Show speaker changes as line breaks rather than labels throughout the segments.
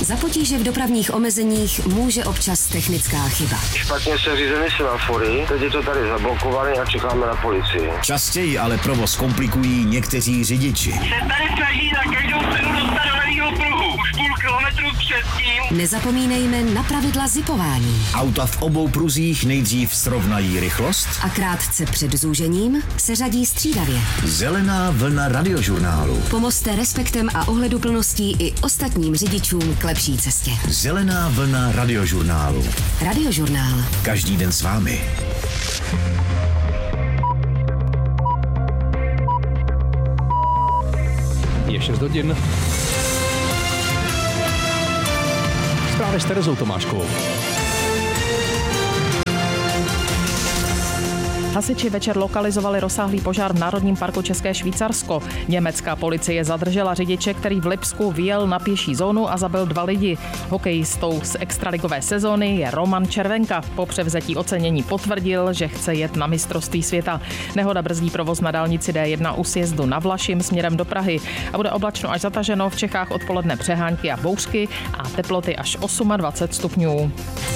Za potíže v dopravních omezeních může občas technická chyba.
Špatně se řízený semafory, teď je to tady zablokované a čekáme na policii.
Častěji ale provoz komplikují někteří řidiči.
Se tady snaží za každou cenu dostat do levýho pruhu. Už půl kilometru předtím.
Nezapomeňme na pravidla zipování.
Auta v obou pruzích nejdřív srovnají rychlost
A krátce před zúžením se řadí střídavě.
Zelená vlna Radiožurnálu.
Pomozte respektem a ohleduplností i ostatním řidičům k lepší cestě.
Zelená vlna Radiožurnálu.
Radiožurnál.
Každý den s vámi.
Je 6 hodin. Zprávy s Terezou Tomáškovou.
Hasiči večer lokalizovali rozsáhlý požár v Národním parku České Švýcarsko. Německá policie zadržela řidiče, který v Lipsku vyjel na pěší zónu a zabil 2 lidi. Hokejistou z extraligové sezóny je Roman Červenka. Po převzetí ocenění potvrdil, že chce jet na mistrovství světa. Nehoda brzdí provoz na dálnici D1 u sjezdu na Vlašim směrem do Prahy. A bude oblačno až zataženo, v Čechách odpoledne přehánky a bouřky a teploty až 28 stupňů.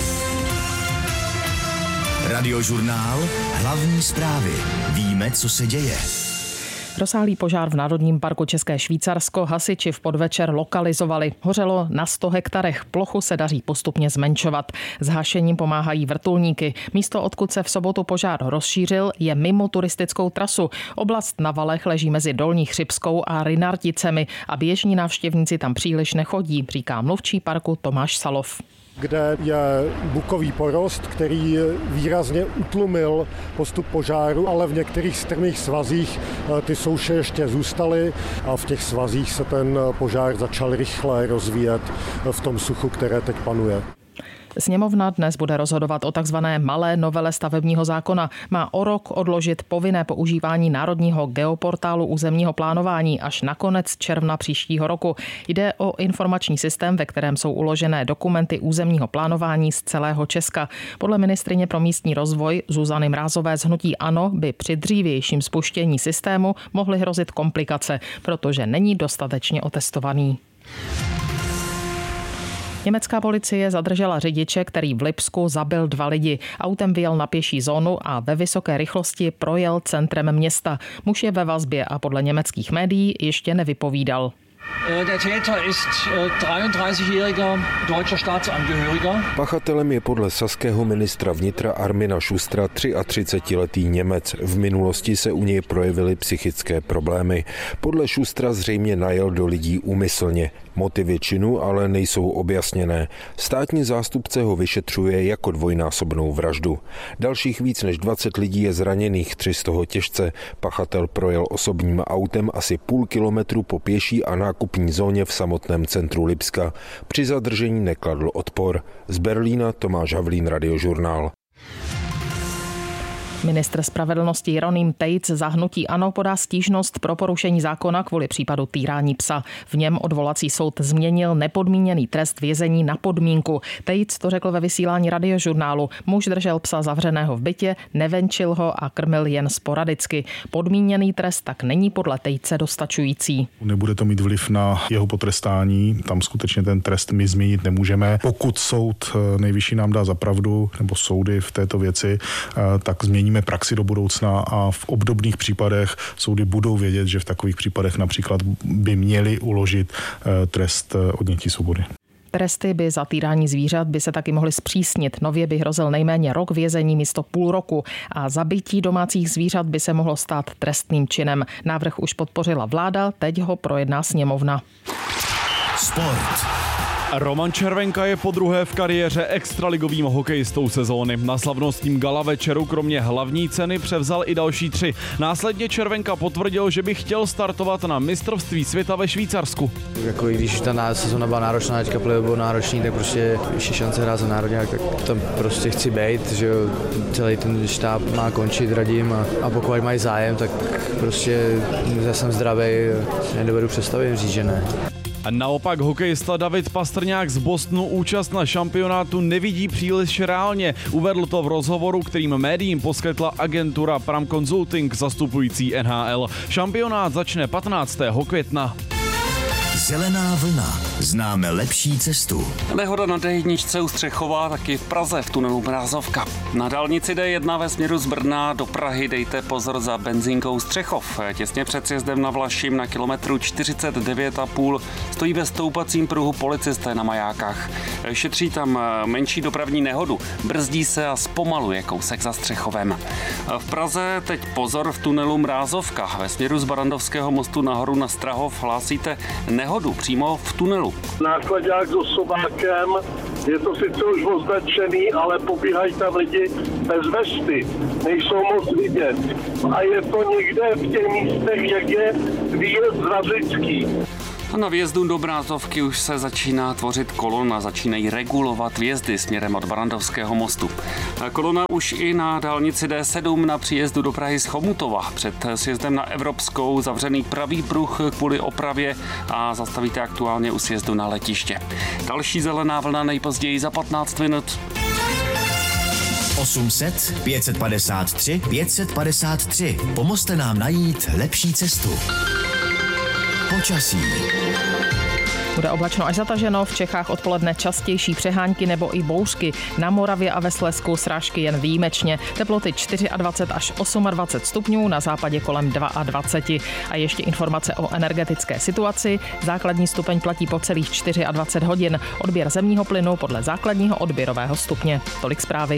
Radiožurnál. Hlavní zprávy. Víme, co se děje.
Rozsáhlý požár v Národním parku České Švýcarsko hasiči v podvečer lokalizovali. Hořelo na 100 hektarech. Plochu se daří postupně zmenšovat. S hašením pomáhají vrtulníky. Místo, odkud se v sobotu požár rozšířil, je mimo turistickou trasu. Oblast na valech leží mezi Dolní Chřibskou a Rynarticemi a běžní návštěvníci tam příliš nechodí, říká mluvčí parku Tomáš Salov.
Kde je bukový porost, který výrazně utlumil postup požáru, ale v některých strmých svazích ty souše ještě zůstaly a v těch svazích se ten požár začal rychle rozvíjet v tom suchu, které teď panuje.
Sněmovna dnes bude rozhodovat o takzvané malé novele stavebního zákona. Má o rok odložit povinné používání národního geoportálu územního plánování až na konec června příštího roku. Jde o informační systém, ve kterém jsou uložené dokumenty územního plánování z celého Česka. Podle ministryně pro místní rozvoj Zuzany Mrázové z hnutí ANO by při dřívějším spuštění systému mohly hrozit komplikace, protože není dostatečně otestovaný. Německá policie zadržela řidiče, který v Lipsku zabil 2 lidi. Autem vyjel na pěší zónu a ve vysoké rychlosti projel centrem města. Muž je ve vazbě a podle německých médií ještě nevypovídal.
Der Täter ist 33-jähriger deutscher Staatsangehöriger.
Pachatelem je podle saského ministra vnitra Armina Schustera 33letý Němec. V minulosti se u něj projevily psychické problémy. Podle Schustera zřejmě najel do lidí úmyslně. Motivy činu ale nejsou objasněné. Státní zástupce ho vyšetřuje jako dvojnásobnou vraždu. Dalších víc než 20 lidí je zraněných, 3 z toho těžce. Pachatel projel osobním autem asi půl kilometru po pěší a nákupní zóně v samotném centru Lipska. Při zadržení nekladl odpor. Z Berlína Tomáš Havlín, Radiožurnál.
Ministr spravedlnosti Jeroným Tejc za hnutí ANO podá stížnost pro porušení zákona kvůli případu týrání psa. V něm odvolací soud změnil nepodmíněný trest vězení na podmínku. Tejc to řekl ve vysílání Radiožurnálu. Muž držel psa zavřeného v bytě, nevenčil ho a krmil jen sporadicky. Podmíněný trest tak není podle Tejce dostačující.
Nebude to mít vliv na jeho potrestání, tam skutečně ten trest my změnit nemůžeme. Pokud soud nejvyšší nám dá za pravdu, nebo soudy v této věci, tak změníme praxi do budoucna a v obdobných případech soudy budou vědět, že v takových případech například by měli uložit trest odnětí svobody.
Tresty by za týrání zvířat by se taky mohly zpřísnit. Nově by hrozil nejméně rok vězení místo půl roku a zabití domácích zvířat by se mohlo stát trestným činem. Návrh už podpořila vláda, teď ho projedná sněmovna.
Sport.
Roman Červenka je podruhé v kariéře extraligovým hokejistou sezóny. Na slavnostním gala večeru kromě hlavní ceny převzal i další 3. Následně Červenka potvrdil, že by chtěl startovat na mistrovství světa ve Švýcarsku.
Jako když ta sezóna byla náročná, teďka play byl náročný, tak prostě ještě šance hrát za národňák, tak tam prostě chci být, že jo, celý ten štáb má končit, radím a pokud mají zájem, tak prostě já jsem zdravý, nedovedu představit říct, že ne.
A naopak hokejista David Pastrňák z Bostonu účast na šampionátu nevidí příliš reálně. Uvedl to v rozhovoru, kterým médiím poskytla agentura Pram Consulting zastupující NHL. Šampionát začne 15. května.
Zelená vlna. Známe lepší cestu.
Nehoda na D1 u Střechova, taky v Praze v tunelu Mrázovka. Na dálnici D1 ve směru z Brna do Prahy dejte pozor za benzínkou Střechov. Těsně před sjezdem na Vlašim na kilometru 49,5 stojí ve stoupacím pruhu policisté na majákách. Šetří tam menší dopravní nehodu, brzdí se a zpomaluje kousek za Střechovem. V Praze teď pozor v tunelu Mrázovka. Ve směru z Barandovského mostu nahoru na Strahov hlásíte nehodu přímo v tunelu.
Nákladák s osobákem, je to sice už označený, ale pobíhají tam lidi bez vesty, nejsou moc vidět. A je to někde v těch místech, jak je výjezd z Radlický.
A na výjezdu do Mrázovky už se začíná tvořit kolona, začínají regulovat výjezdy směrem od Barandovského mostu. Kolona už i na dálnici D7 na příjezdu do Prahy z Chomutova. Před sjezdem na Evropskou zavřený pravý pruh kvůli opravě a zastavíte aktuálně u sjezdu na letiště. Další zelená vlna nejpozději za 15 minut.
800 553 553. Pomozte nám najít lepší cestu. Počasí.
Bude oblačno až zataženo, v Čechách odpoledne častější přehánky nebo i bouřky. Na Moravě a ve Slezsku srážky jen výjimečně. Teploty 24 až 28 stupňů, na západě kolem 22. A ještě informace o energetické situaci. Základní stupeň platí po celých 24 hodin. Odběr zemního plynu podle základního odběrového stupně. Tolik zprávy.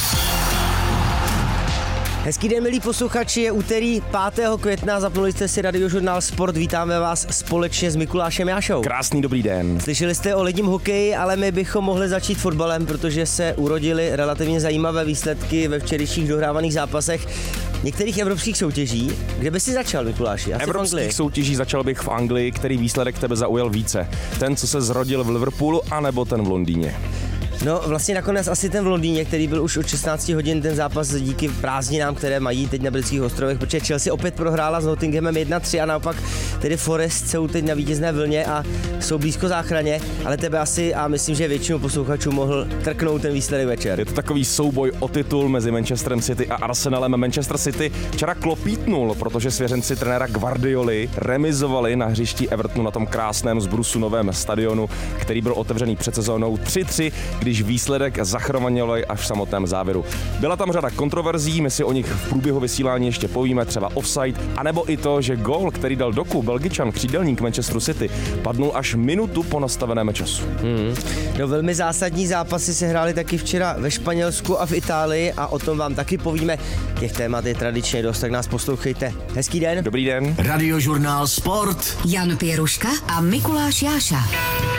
Hezký den, milí posluchači, je úterý 5. května, zapnuli jste si Radiožurnál Sport, vítáme vás společně s Mikulášem Jášou.
Krásný dobrý den.
Slyšeli jste o ledním hokeji, ale my bychom mohli začít fotbalem, protože se urodily relativně zajímavé výsledky ve včerejších dohrávaných zápasech některých evropských soutěží. Kde by si začal, Mikuláši?
Evropských soutěží začal bych v Anglii, který výsledek tebe zaujal více. Ten, co se zrodil v Liverpoolu, anebo ten v Londýně?
No vlastně nakonec asi ten v Londýně, který byl už od 16 hodin ten zápas díky prázdninám, které mají teď na britských ostrovech, protože Chelsea opět prohrála s Nottinghamem 1-3 a naopak tedy Forest jsou teď na vítězné vlně a jsou blízko záchraně, ale tebe asi a myslím, že většinu posluchačů mohl trknout ten výsledek večer.
Je to takový souboj o titul mezi Manchesterem City a Arsenalem. Manchester City včera klopítnul, protože svěřenci trenéra Guardioli remizovali na hřišti Evertonu na tom krásném zbrusu novém stadionu, který byl otevřený před sezónou 3-3, když výsledek zachromanili až v samotném závěru. Byla tam řada kontroverzí, my si o nich v průběhu vysílání ještě povíme, třeba offside, anebo i to, že gól, který dal Doku, Belgičan, křídelník Manchesteru City, padnul až minutu po nastaveném času.
No, velmi zásadní zápasy se hrály taky včera ve Španělsku a v Itálii a o tom vám taky povíme. Těch témat je tradičně dost, tak nás poslouchejte. Hezký den.
Dobrý den.
Radiožurnál Sport.
Jan Pěruška a Mikuláš Jáša.